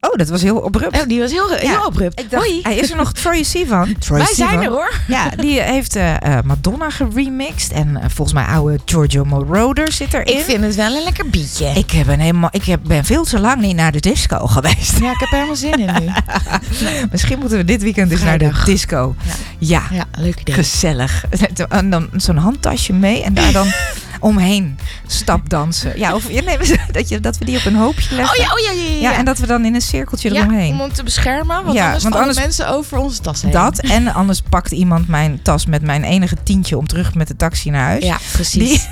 Oh, dat was heel abrupt. Oh, die was heel abrupt. Ik dacht, Hoi. hij is er nog Troye Sivan. Wij zijn er hoor. Ja, die heeft Madonna geremixed. En volgens mij oude Giorgio Moroder zit erin. Ik vind het wel een lekker bietje. Ik ben veel te lang niet naar de disco geweest. Ja, ik heb er helemaal zin in nu. Misschien moeten we dit weekend eens naar de disco. Ja, leuk idee. Gezellig. En dan zo'n handtasje mee en daar dan omheen stapdansen. Ja, of dat we die op een hoopje leggen. Oh ja. Ja, en dat we dan in een cirkeltje eromheen. Om te beschermen, want anders vallen mensen over onze tas heen. Dat, en anders pakt iemand mijn tas met mijn enige tientje om terug met de taxi naar huis. Ja, precies.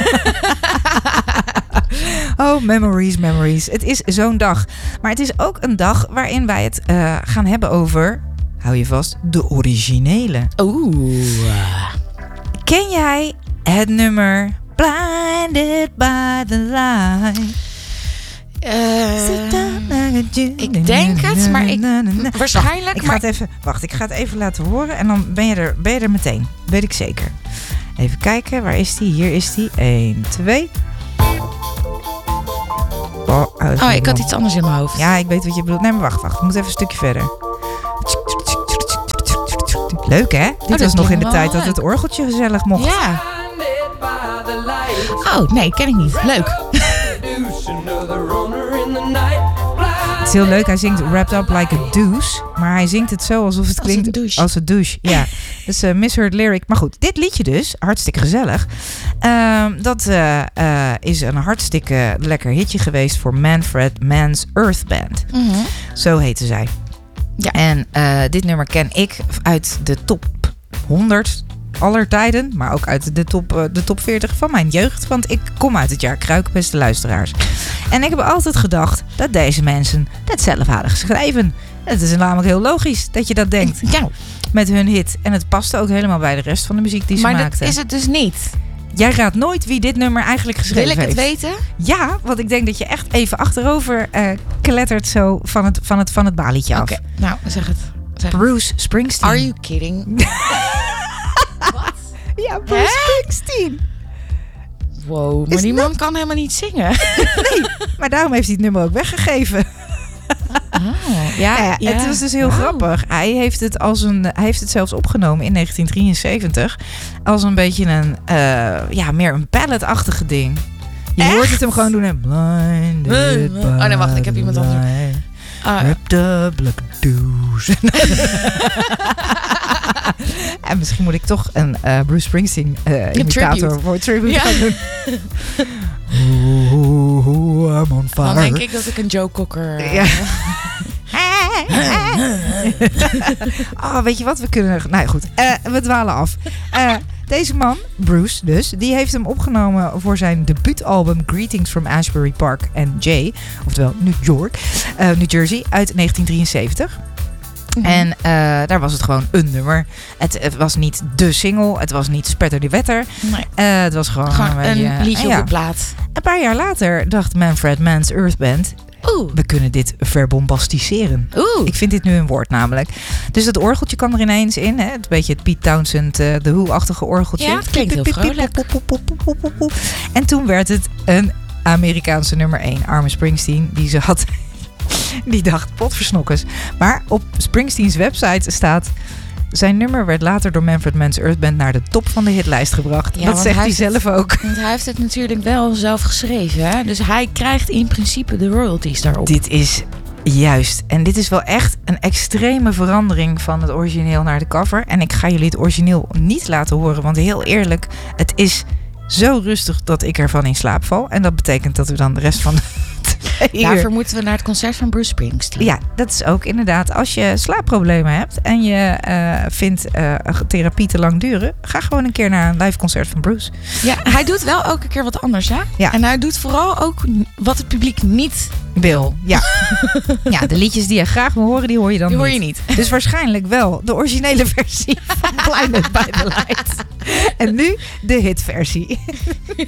Oh, memories. Het is zo'n dag. Maar het is ook een dag waarin wij het gaan hebben over, hou je vast, de originele. Oeh. Ken jij het nummer Blinded by the Light? Ik denk het, maar waarschijnlijk. Ik ga het even laten horen en dan ben je er meteen. Weet ik zeker. Even kijken, waar is die? Hier is die. 1, 2. Ik had iets anders in mijn hoofd. Ja, ik weet wat je bedoelt. Nee, maar wacht. Ik moet even een stukje verder. Leuk, hè? Dit was nog in de tijd dat het orgeltje gezellig mocht. Ja. Oh, nee, ken ik niet. Leuk. Het is heel leuk. Hij zingt Wrapped Up Like a Douche. Maar hij zingt het zo alsof het klinkt als een douche. Ja. Dus misheard lyric. Maar goed, dit liedje dus. Hartstikke gezellig. Dat is een hartstikke lekker hitje geweest voor Manfred Mann's Earth Band. Mm-hmm. Zo heette zij. Ja. En dit nummer ken ik uit de top 100 aller tijden, maar ook uit de top 40 van mijn jeugd. Want ik kom uit het jaar Kruik, beste luisteraars. En ik heb altijd gedacht dat deze mensen dat zelf hadden geschreven. Het is namelijk heel logisch dat je dat denkt. Ja. Met hun hit. En het paste ook helemaal bij de rest van de muziek die ze maakten. Maar dat is het dus niet. Jij raadt nooit wie dit nummer eigenlijk geschreven heeft. Wil ik het weten? Ja, want ik denk dat je echt even achterover klettert zo van het balietje af. Oké, nou zeg het. Bruce Springsteen. Are you kidding? Wat? Ja, Bruce Springsteen. Wow, maar die man kan helemaal niet zingen. Nee, maar daarom heeft hij het nummer ook weggegeven. Ja. Het was dus heel grappig. Hij heeft het zelfs opgenomen in 1973 als een beetje een meer een balladachtige ding. Je hoort het hem gewoon doen en blinded. Oh nee, wacht, ik heb iemand anders. Wrapped up like a douche. En misschien moet ik toch een Bruce Springsteen imitator voor tribute gaan doen. I'm on fire. Dan denk ik dat ik een Joe Cocker... Ja. Weet je wat? We kunnen... Nou goed, we dwalen af. Deze man, Bruce dus, die heeft hem opgenomen voor zijn debuutalbum Greetings from Ashbury Park and Jay, oftewel New Jersey, uit 1973. Mm-hmm. En daar was het gewoon een nummer. Het was niet de single, het was niet Spetter die Wetter. Nee. Het was gewoon een liedje op de plaat. Een paar jaar later dacht Manfred Mann's Earth Band, we kunnen dit verbombastiseren. Ik vind dit nu een woord namelijk. Dus dat orgeltje kwam er ineens in. Hè? Het beetje het Pete Townsend, de Who-achtige orgeltje. Ja, het klinkt heel vrolijk. En toen werd het een Amerikaanse nummer 1. Arme Springsteen, die ze had. Die dacht, potversnokkers. Maar op Springsteens website staat... Zijn nummer werd later door Manfred Mann's Earth Band naar de top van de hitlijst gebracht. Ja, dat zegt hij zelf ook. Want hij heeft het natuurlijk wel zelf geschreven. Hè? Dus hij krijgt in principe de royalties daarop. Dit is juist. En dit is wel echt een extreme verandering van het origineel naar de cover. En ik ga jullie het origineel niet laten horen. Want heel eerlijk, het is zo rustig dat ik ervan in slaap val. En dat betekent dat we dan de rest van... Daarvoor moeten we naar het concert van Bruce Springsteen. Ja, dat is ook inderdaad. Als je slaapproblemen hebt en je vindt therapie te lang duren, ga gewoon een keer naar een live concert van Bruce. Ja, hij doet wel elke keer wat anders, hè? Ja. En hij doet vooral ook wat het publiek niet wil. Ja. Ja, de liedjes die je graag wil horen, die hoor je dan die niet. Hoor je niet. Dus waarschijnlijk wel de originele versie van Blinded by the Light. En nu de hitversie.